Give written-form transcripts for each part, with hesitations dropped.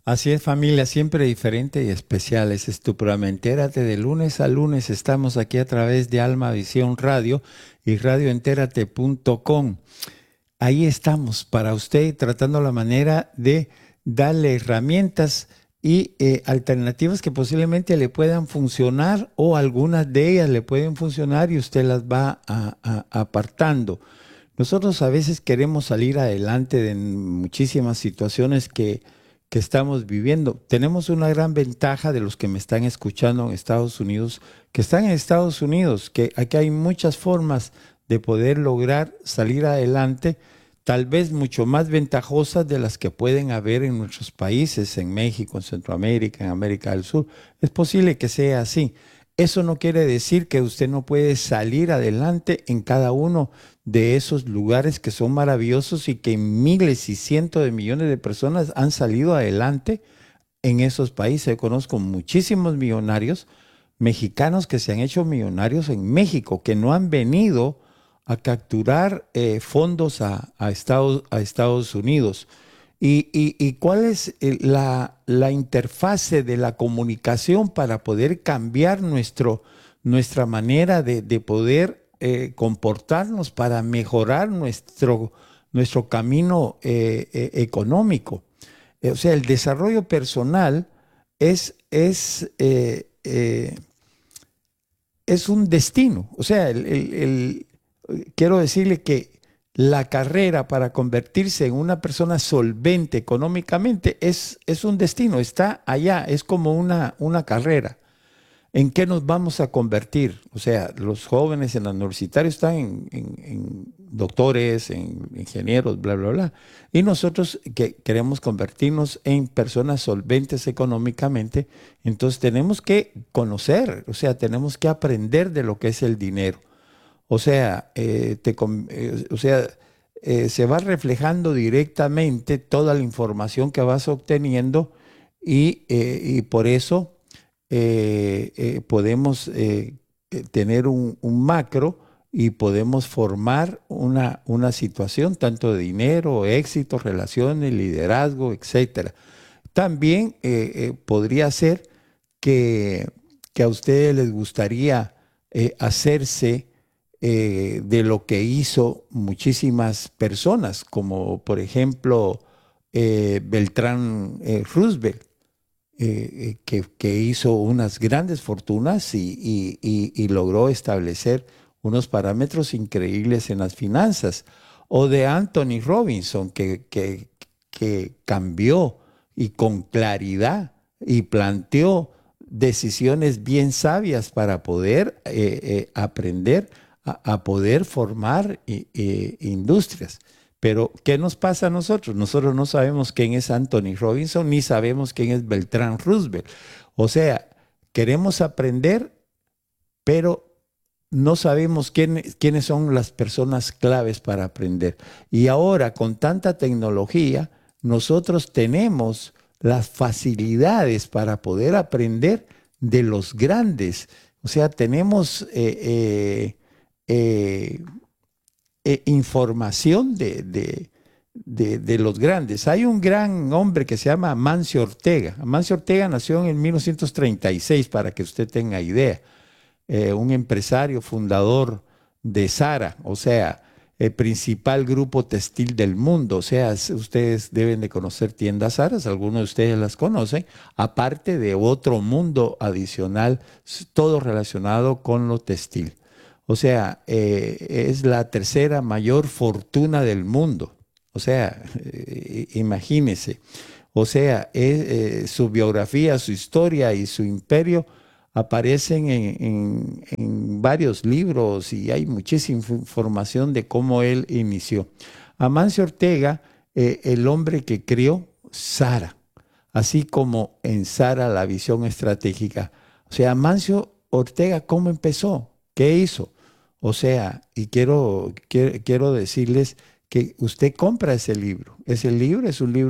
Así es, familia, siempre diferente y especial. Ese es tu programa. Entérate de lunes a lunes. Estamos aquí a través de Alma Visión Radio y radioentérate.com. Ahí estamos para usted tratando la manera de darle herramientas y alternativas que posiblemente le puedan funcionar o algunas de ellas le pueden funcionar y usted las va apartando. Nosotros a veces queremos salir adelante de muchísimas situaciones que estamos viviendo. Tenemos una gran ventaja de los que me están escuchando en Estados Unidos, que están en Estados Unidos, que aquí hay muchas formas de poder lograr salir adelante, tal vez mucho más ventajosas de las que pueden haber en nuestros países, en México, en Centroamérica, en América del Sur. Es posible que sea así. Eso no quiere decir que usted no puede salir adelante en cada uno de esos lugares que son maravillosos y que miles y cientos de millones de personas han salido adelante en esos países. Yo conozco muchísimos millonarios mexicanos que se han hecho millonarios en México, que no han venido a capturar fondos a Estados Unidos. ¿Y cuál es la interfase de la comunicación para poder cambiar nuestra manera de poder comportarnos para mejorar nuestro camino económico? O sea, el desarrollo personal es es un destino. O sea, quiero decirle que la carrera para convertirse en una persona solvente económicamente es un destino, está allá, es como una carrera. ¿En qué nos vamos a convertir? O sea, los jóvenes en la universitaria están en doctores, en ingenieros, bla, bla, bla. Y nosotros que queremos convertirnos en personas solventes económicamente, entonces tenemos que conocer, o sea, tenemos que aprender de lo que es el dinero. O sea, se va reflejando directamente toda la información que vas obteniendo y por eso podemos tener un macro y podemos formar una situación tanto de dinero, éxito, relaciones, liderazgo, etcétera. También podría ser que, que a ustedes les gustaría hacerse de lo que hizo muchísimas personas, como por ejemplo Beltrán Roosevelt, que hizo unas grandes fortunas y logró establecer unos parámetros increíbles en las finanzas, o de Anthony Robinson, que cambió y con claridad y planteó decisiones bien sabias para poder aprender a poder formar industrias. Pero, ¿qué nos pasa a nosotros? Nosotros no sabemos quién es Anthony Robinson ni sabemos quién es Beltrán Roosevelt. O sea, queremos aprender, pero no sabemos quiénes son las personas claves para aprender. Y ahora, con tanta tecnología, nosotros tenemos las facilidades para poder aprender de los grandes. O sea, tenemos información de los grandes. Hay un gran hombre que se llama Amancio Ortega. Amancio Ortega nació en el 1936, para que usted tenga idea. Un empresario fundador de Zara, o sea, el principal grupo textil del mundo. O sea, ustedes deben de conocer tiendas Zara, algunos de ustedes las conocen, aparte de otro mundo adicional, todo relacionado con lo textil. O sea, es la tercera mayor fortuna del mundo. O sea, imagínese. O sea, su biografía, su historia y su imperio aparecen en varios libros y hay muchísima información de cómo él inició. Amancio Ortega, el hombre que creó Zara, así como en Zara la visión estratégica. O sea, Amancio Ortega, ¿cómo empezó? ¿Qué hizo? O sea, y quiero decirles que usted compra ese libro. Ese libro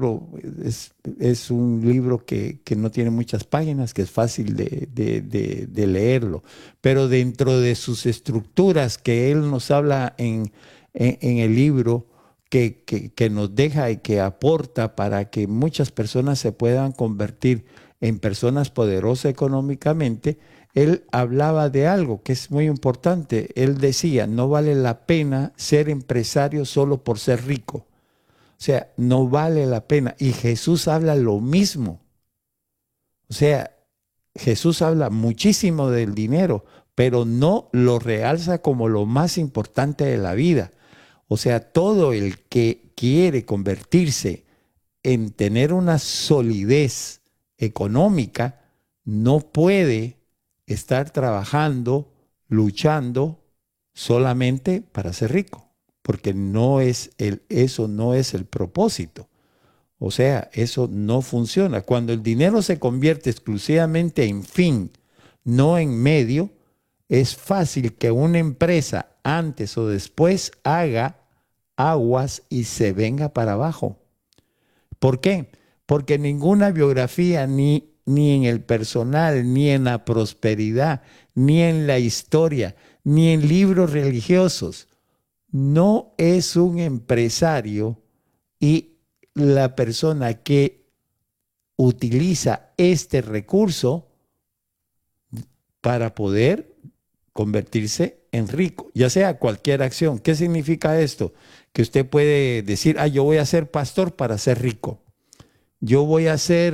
es un libro que no tiene muchas páginas, que es fácil de leerlo. Pero dentro de sus estructuras que él nos habla en el libro, que nos deja y que aporta para que muchas personas se puedan convertir en personas poderosas económicamente, él hablaba de algo que es muy importante. Él decía, no vale la pena ser empresario solo por ser rico. O sea, no vale la pena. Y Jesús habla lo mismo. O sea, Jesús habla muchísimo del dinero, pero no lo realza como lo más importante de la vida. O sea, todo el que quiere convertirse en tener una solidez económica no puede estar trabajando, luchando solamente para ser rico, porque eso no es el propósito. O sea, eso no funciona. Cuando el dinero se convierte exclusivamente en fin, no en medio, es fácil que una empresa antes o después haga aguas y se venga para abajo. ¿Por qué? Porque ninguna biografía, ni en el personal, ni en la prosperidad, ni en la historia, ni en libros religiosos, no es un empresario y la persona que utiliza este recurso para poder convertirse en rico, ya sea cualquier acción. ¿Qué significa esto? Que usted puede decir, yo voy a ser pastor para ser rico. Yo voy a hacer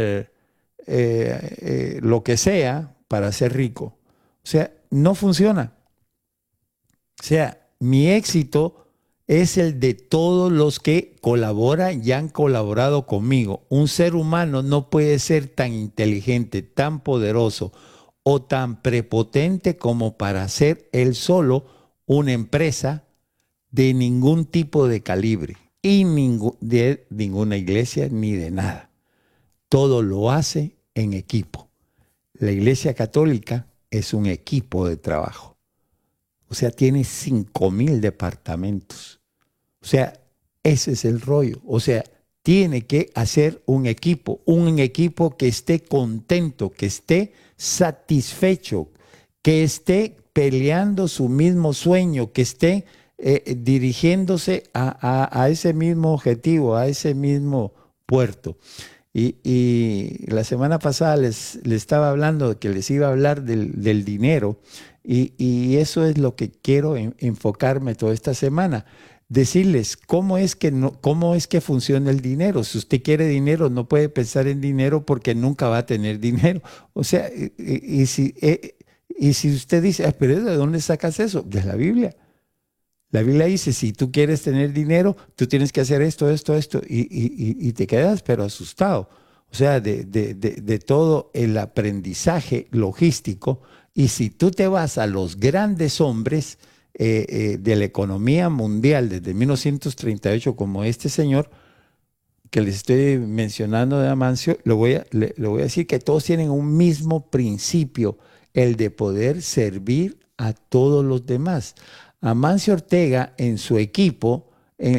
lo que sea para ser rico. O sea, no funciona. O sea, mi éxito es el de todos los que colaboran y han colaborado conmigo. Un ser humano no puede ser tan inteligente, tan poderoso o tan prepotente como para ser él solo una empresa de ningún tipo de calibre y de ninguna iglesia ni de nada. Todo lo hace en equipo. La Iglesia Católica es un equipo de trabajo. O sea, tiene 5,000 departamentos. O sea, ese es el rollo. O sea, tiene que hacer un equipo que esté contento, que esté satisfecho, que esté peleando su mismo sueño, que esté dirigiéndose a ese mismo objetivo, a ese mismo puerto. Y la semana pasada les estaba hablando de que les iba a hablar del dinero y eso es lo que quiero enfocarme toda esta semana. Decirles cómo es que funciona el dinero. Si usted quiere dinero, no puede pensar en dinero porque nunca va a tener dinero. O sea, y si usted dice, pero ¿de dónde sacas eso? De la Biblia. La Biblia dice, si tú quieres tener dinero, tú tienes que hacer esto, y te quedas pero asustado. O sea, de todo el aprendizaje logístico. Y si tú te vas a los grandes hombres de la economía mundial desde 1938, como este señor que les estoy mencionando de Amancio, le voy a decir que todos tienen un mismo principio, el de poder servir a todos los demás. Amancio Ortega en su equipo,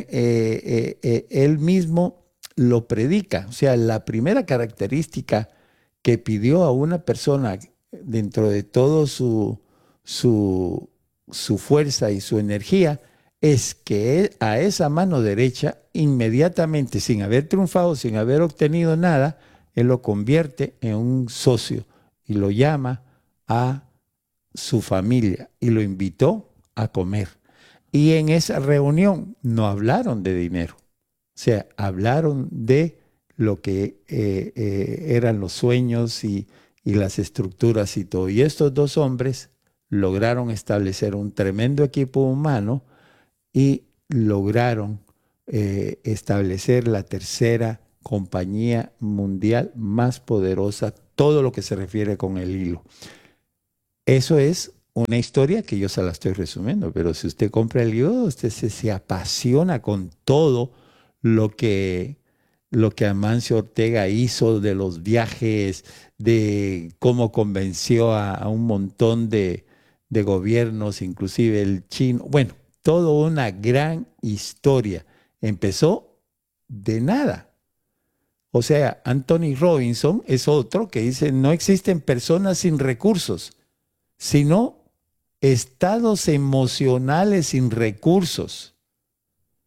él mismo lo predica. O sea, la primera característica que pidió a una persona dentro de todo su fuerza y su energía es que a esa mano derecha, inmediatamente, sin haber triunfado, sin haber obtenido nada, él lo convierte en un socio y lo llama a su familia y lo invitó a comer. Y en esa reunión no hablaron de dinero, o sea, hablaron de lo que eran los sueños y las estructuras y todo. Y estos dos hombres lograron establecer un tremendo equipo humano y lograron establecer la tercera compañía mundial más poderosa, todo lo que se refiere con el hilo. Eso es una historia que yo se la estoy resumiendo, pero si usted compra el libro, usted se apasiona con todo lo que Amancio Ortega hizo, de los viajes, de cómo convenció a un montón de gobiernos, inclusive el chino. Bueno, toda una gran historia. Empezó de nada. O sea, Anthony Robinson es otro que dice, no existen personas sin recursos, sino estados emocionales sin recursos.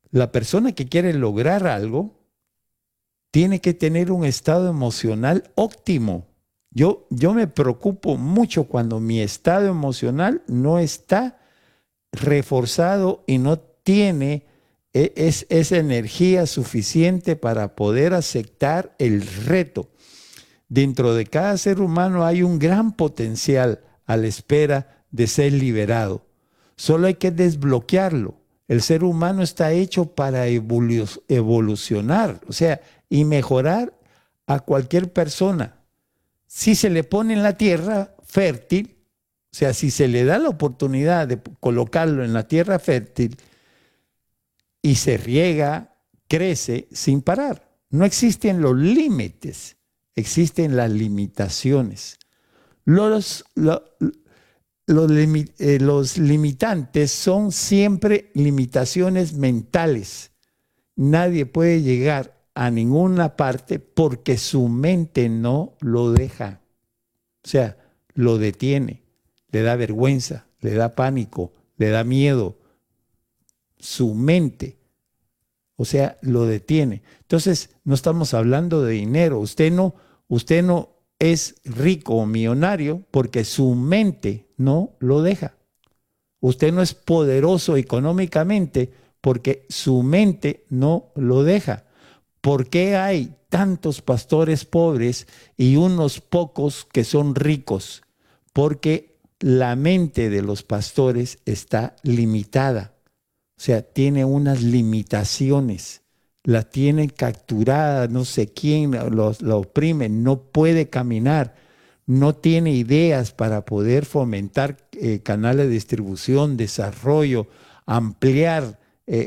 La persona que quiere lograr algo tiene que tener un estado emocional óptimo. Yo me preocupo mucho cuando mi estado emocional no está reforzado y no tiene esa energía suficiente para poder aceptar el reto. Dentro de cada ser humano hay un gran potencial a la espera de ser liberado. Solo hay que desbloquearlo. El ser humano está hecho para evolucionar, o sea, y mejorar a cualquier persona. Si se le pone en la tierra fértil, o sea, si se le da la oportunidad de colocarlo en la tierra fértil y se riega, crece sin parar. No existen los límites, existen las limitaciones. Los, lo- los limitantes son siempre limitaciones mentales. Nadie puede llegar a ninguna parte porque su mente no lo deja. O sea, lo detiene, le da vergüenza, le da pánico, le da miedo. Su mente, o sea, lo detiene. Entonces, no estamos hablando de dinero. Usted no es rico o millonario porque su mente no lo deja. Usted no es poderoso económicamente porque su mente no lo deja. ¿Por qué hay tantos pastores pobres y unos pocos que son ricos? Porque la mente de los pastores está limitada. O sea, tiene unas limitaciones. La tienen capturada, no sé quién la oprime, no puede caminar, no tiene ideas para poder fomentar canales de distribución, desarrollo, ampliar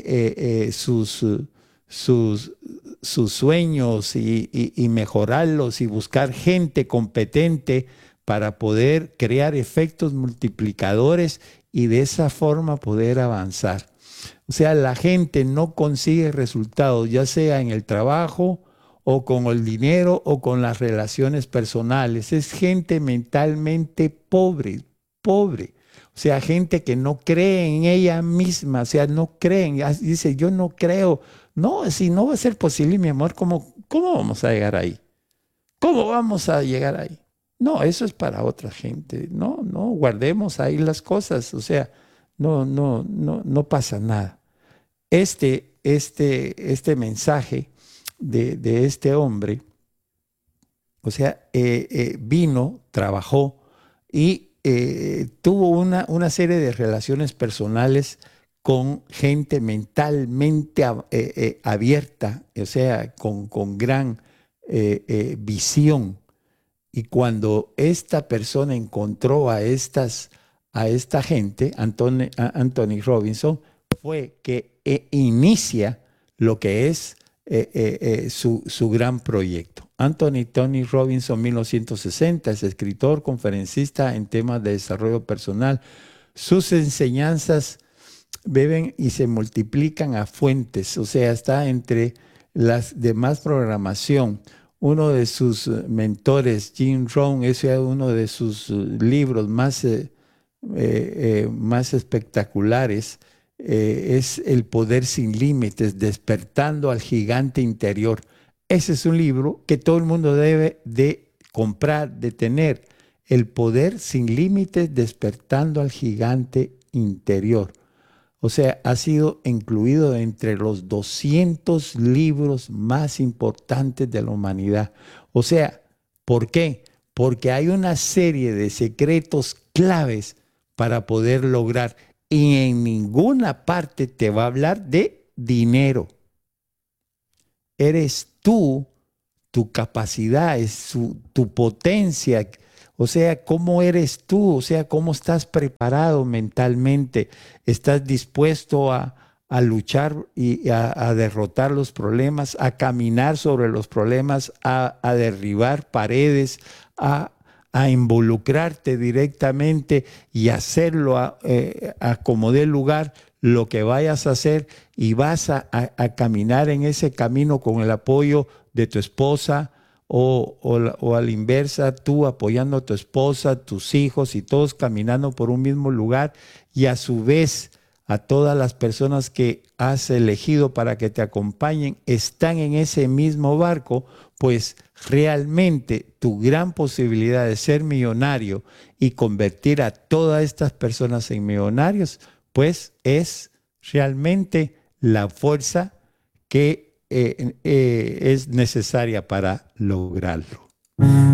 sus, sus sueños y mejorarlos y buscar gente competente para poder crear efectos multiplicadores y de esa forma poder avanzar. O sea, la gente no consigue resultados, ya sea en el trabajo o con el dinero o con las relaciones personales. Es gente mentalmente pobre, pobre. O sea, gente que no cree en ella misma, o sea, no creen, dice, yo no creo. No, si no va a ser posible, mi amor, ¿cómo vamos a llegar ahí? ¿Cómo vamos a llegar ahí? No, eso es para otra gente. No, no, guardemos ahí las cosas. O sea, no pasa nada. Este mensaje de este hombre, o sea, vino, trabajó y tuvo una serie de relaciones personales con gente mentalmente abierta, o sea, con gran visión. Y cuando esta persona encontró a esta gente, Anthony Robinson, fue que inicia lo que es su gran proyecto. Tony Robinson, 1960, es escritor, conferencista en temas de desarrollo personal. Sus enseñanzas beben y se multiplican a fuentes, o sea, está entre las demás programación. Uno de sus mentores, Jim Rohn, ese es uno de sus libros más espectaculares, es El poder sin límites, despertando al gigante interior. Ese es un libro que todo el mundo debe de comprar, de tener. El poder sin límites, despertando al gigante interior. O sea, ha sido incluido entre los 200 libros más importantes de la humanidad. O sea, ¿por qué? Porque hay una serie de secretos claves para poder lograr. Y en ninguna parte te va a hablar de dinero. Eres tú, tu capacidad, tu potencia. O sea, ¿cómo eres tú? O sea, ¿cómo estás preparado mentalmente? ¿Estás dispuesto a luchar y a derrotar los problemas, a caminar sobre los problemas, a derribar paredes, a involucrarte directamente y hacerlo a como dé lugar lo que vayas a hacer y vas a caminar en ese camino con el apoyo de tu esposa o a la inversa, tú apoyando a tu esposa, tus hijos y todos caminando por un mismo lugar y a su vez a todas las personas que has elegido para que te acompañen, están en ese mismo barco, pues realmente tu gran posibilidad de ser millonario y convertir a todas estas personas en millonarios, pues es realmente la fuerza que es necesaria para lograrlo.